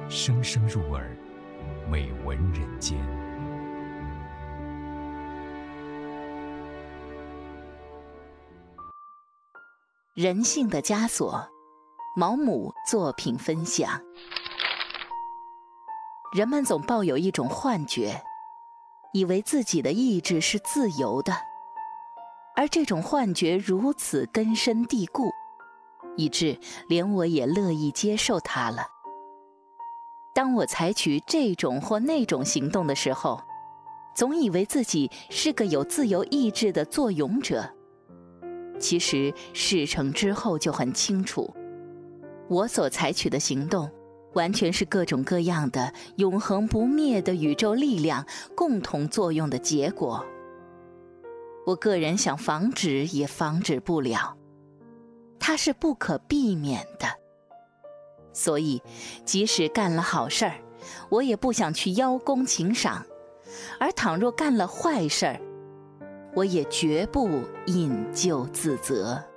声声入耳，美闻人间。 人性的枷锁，毛姆作品分享。人们总抱有一种幻觉，以为自己的意志是自由的，而这种幻觉如此根深蒂固，以致连我也乐意接受它了。当我采取这种或那种行动的时候，总以为自己是个有自由意志的作俑者。其实事成之后就很清楚，我所采取的行动完全是各种各样的永恒不灭的宇宙力量共同作用的结果。我个人想防止也防止不了，它是不可避免的。所以即使干了好事儿，我也不想去邀功请赏，而倘若干了坏事儿，我也绝不引咎自责。